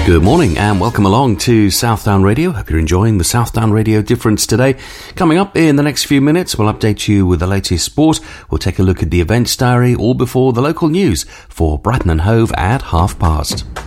Good morning and welcome along to Southdown Radio. Hope you're enjoying the Southdown Radio Difference today. Coming up in the next few minutes, we'll update you with the latest sport. We'll take a look at the events diary all before the local news for Brighton and Hove at past.